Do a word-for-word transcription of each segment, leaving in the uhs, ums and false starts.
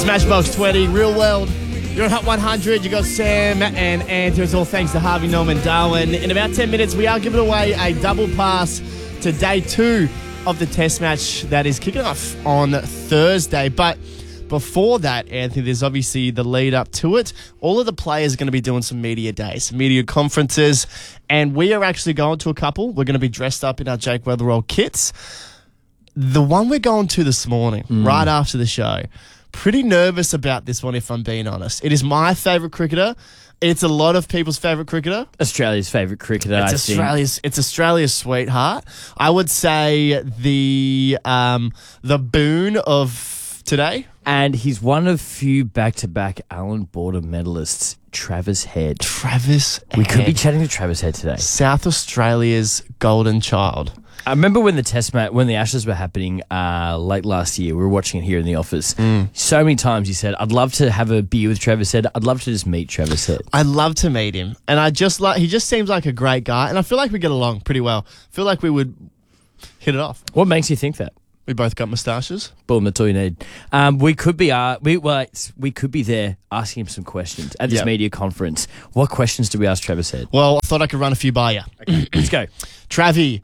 Smashbox twenty, Real World. You're on Hot one hundred. You got Sam and Anthony. It's all thanks to Harvey Norman Darwin. In about ten minutes, we are giving away a double pass to day two of the test match that is kicking off on Thursday. But before that, Anthony, there's obviously the lead up to it. All of the players are going to be doing some media days, media conferences, and we are actually going to a couple. We're going to be dressed up in our Jake Weatherall kits. The one we're going to this morning, mm. right after the show, pretty nervous about this one if I'm being honest. It is my favourite cricketer. It's a lot of people's favourite cricketer. Australia's favourite cricketer, it's I Australia's, think. It's Australia's sweetheart. I would say the um, the boon of today. And he's one of few back-to-back Allan Border medalists, Travis Head. Travis Head. We could be chatting to Travis Head today. South Australia's golden child. I remember when the test match, when the Ashes were happening uh, late last year, we were watching it here in the office. Mm. So many times he said, I'd love to have a beer with Travis Head. I'd love to just meet Travis Head. I'd love to meet him. And I just like, he just seems like a great guy. And I feel like we get along pretty well. I feel like we would hit it off. What makes you think that? We both got moustaches. Boom, that's all you need. Um, we could be uh, we well, we could be there asking him some questions at this yep. media conference. What questions do we ask Travis Head? Well, I thought I could run a few by you. Okay, let's go. Travie.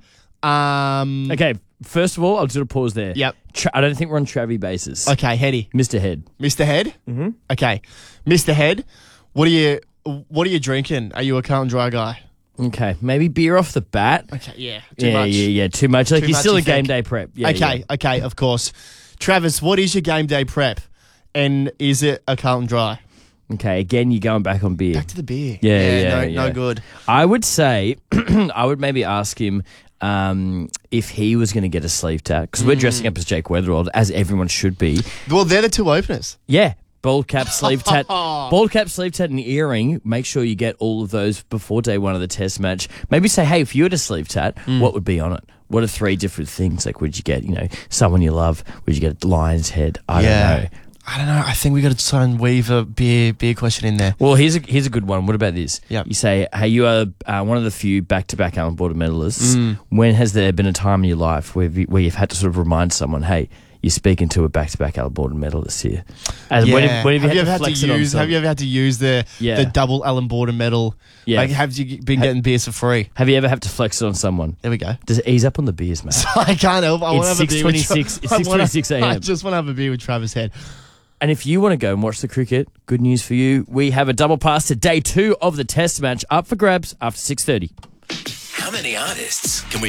Um, okay, first of all, I'll just pause there. Yep. Tra- I don't think we're on Travie basis. Okay, Heady. Mister Head. Mister Head? Mm-hmm. Okay. Mister Head, what are you what are you drinking? Are you a Carlton Dry guy? Okay, maybe beer off the bat. Okay, yeah, too yeah, much. Yeah, yeah, too much. Like too he's much still you a game think. day prep. Yeah, okay, yeah. okay, of course. Travis, what is your game day prep? And is it a Carlton Dry? Okay, again, you're going back on beer. Back to the beer. Yeah, yeah, yeah, no, yeah. no good. I would say, I would maybe ask him um, if he was going to get a sleeve tat, because mm. we're dressing up as Jake Weatherall, as everyone should be. Well, they're the two openers. Yeah. Bald cap, sleeve tat, bald cap, sleeve tat, and earring. Make sure you get all of those before day one of the test match. Maybe say, hey, if you had a sleeve tat, mm. what would be on it? What are three different things? Like, would you get, you know, someone you love? Would you get a lion's head? I yeah. don't know. I don't know. I think we got to try and weave a beer beer question in there. Well, here's a here's a good one. What about this? Yep. You say, hey, you are uh, one of the few back-to-back Allan Border medalists. Mm. When has there been a time in your life where you, where you've had to sort of remind someone, hey, you're speaking to a back-to-back Allan Border medalist here? As yeah. when have, when have you, have had you ever to had flex to it on use? someone? Have you ever had to use the yeah. the double Allan Border medal? Yeah. Like, have you been getting beers for free? Have you ever had to flex it on someone? There we go. Does ease up on the beers, mate? So I can't help. I want to have a beer with Tra- It's six twenty-six a.m. I just want to have a beer with Travis Head. And if you want to go and watch the cricket, good news for you. We have a double pass to day two of the test match up for grabs after six thirty. How many artists can we